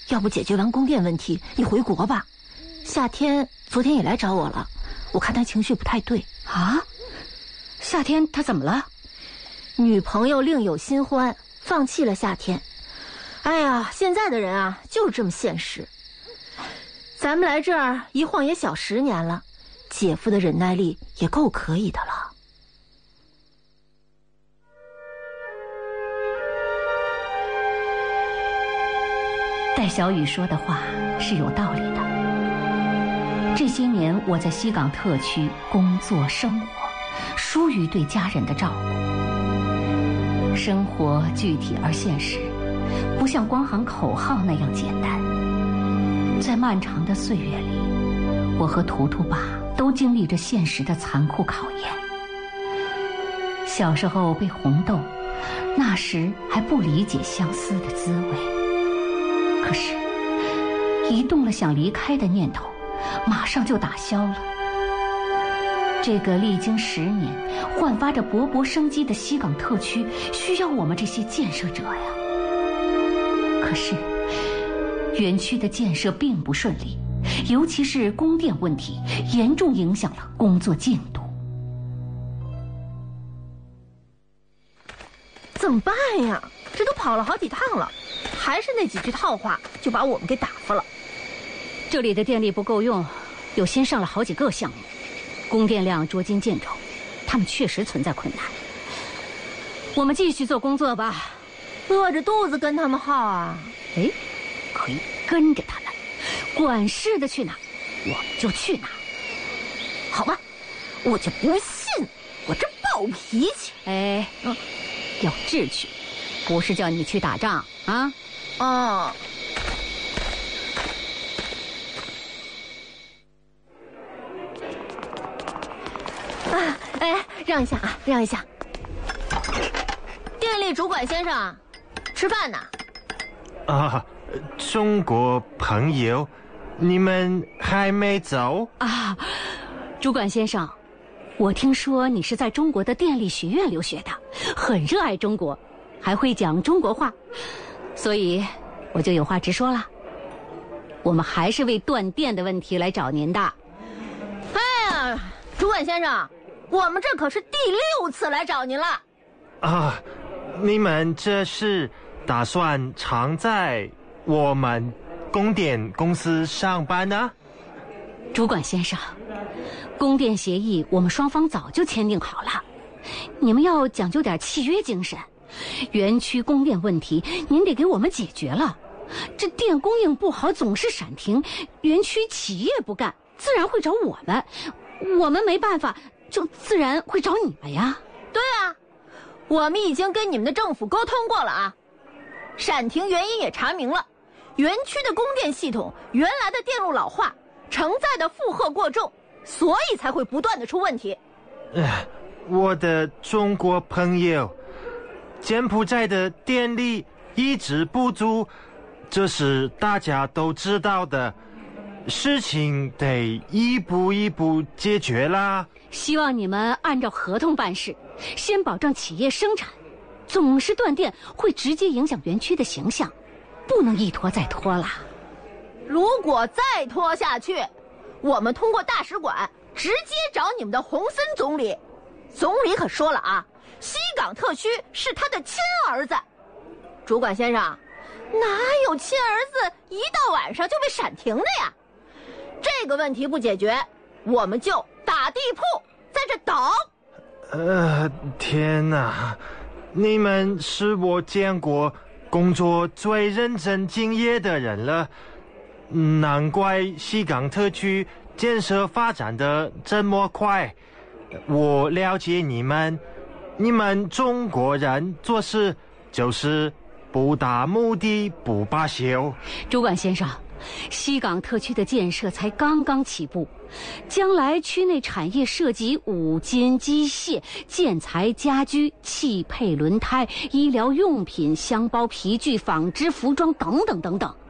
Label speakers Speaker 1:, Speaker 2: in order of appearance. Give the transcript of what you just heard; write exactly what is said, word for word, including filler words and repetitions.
Speaker 1: 要不解决完宫殿问题，你回国吧。夏天昨天也来找我了，我看他情绪不太对。
Speaker 2: 啊？夏天他怎么了？
Speaker 1: 女朋友另有新欢，放弃了夏天。哎呀，现在的人啊，就是这么现实。咱们来这儿一晃也小十年了，姐夫的忍耐力也够可以的了。
Speaker 2: 戴小雨说的话是有道理的。这些年我在西港特区工作生活，疏于对家人的照顾。生活具体而现实，不像光喊口号那样简单。在漫长的岁月里，我和图图爸都经历着现实的残酷考验。小时候被红豆，那时还不理解相思的滋味。可是，一动了想离开的念头，马上就打消了。这个历经十年、焕发着勃勃生机的西港特区，需要我们这些建设者呀。可是，园区的建设并不顺利，尤其是供电问题，严重影响了工作进度。
Speaker 1: 怎么办呀？这都跑了好几趟了，还是那几句套话就把我们给打发了。
Speaker 2: 这里的电力不够用，又新上了好几个项目，供电量捉襟见肘，他们确实存在困难。我们继续做工作吧。
Speaker 1: 饿着肚子跟他们耗啊？
Speaker 2: 哎，可以跟着他们，管事的去哪，我们就去哪。
Speaker 1: 好吧，我就不信我这暴脾气。
Speaker 2: 哎，嗯，有志气，不是叫你去打仗啊。
Speaker 1: 哦。啊，哎，让一下啊，让一下。电力主管先生，吃饭呢。
Speaker 3: 啊，中国朋友，你们还没走
Speaker 2: 啊？主管先生，我听说你是在中国的电力学院留学的，很热爱中国，还会讲中国话，所以我就有话直说了。我们还是为断电的问题来找您的。
Speaker 1: 哎呀，主管先生，我们这可是第六次来找您了。
Speaker 3: 啊，你们这是打算常在我们供电公司上班呢？
Speaker 2: 主管先生，供电协议我们双方早就签订好了，你们要讲究点契约精神。园区供电问题您得给我们解决了，这电供应不好总是闪停，园区企业不干，自然会找我们，我们没办法就自然会找你们呀。
Speaker 1: 对啊，我们已经跟你们的政府沟通过了啊，闪停原因也查明了，园区的供电系统原来的电路老化，承载的负荷过重，所以才会不断的出问题。
Speaker 3: 哎，我的中国朋友，柬埔寨的电力一直不足，这是大家都知道的，事情得一步一步解决啦。
Speaker 2: 希望你们按照合同办事，先保证企业生产，总是断电会直接影响园区的形象，不能一拖再拖啦。
Speaker 1: 如果再拖下去，我们通过大使馆直接找你们的洪森总理。总理可说了啊，西港特区是他的亲儿子。主管先生，哪有亲儿子一到晚上就被闪停的呀？这个问题不解决，我们就打地铺在这等。
Speaker 3: 呃，天哪，你们是我见过工作最认真敬业的人了，难怪西港特区建设发展的这么快。我了解你们，你们中国人做事就是不达目的不罢休。
Speaker 2: 主管先生，西港特区的建设才刚刚起步，将来区内产业涉及五金、机械、建材、家居、汽配轮胎、医疗用品、箱包、皮具、纺织、服装等等等等。